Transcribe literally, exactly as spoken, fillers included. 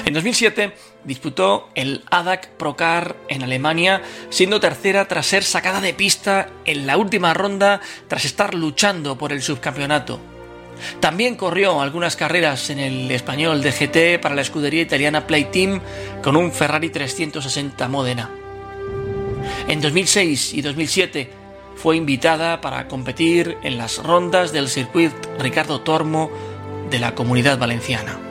En dos mil siete disputó el A D A C Procar en Alemania, siendo tercera tras ser sacada de pista en la última ronda tras estar luchando por el subcampeonato. También corrió algunas carreras en el español D G T para la escudería italiana Play Team con un Ferrari trescientos sesenta Módena. En dos mil seis y dos mil siete fue invitada para competir en las rondas del Circuit Ricardo Tormo de la Comunidad Valenciana.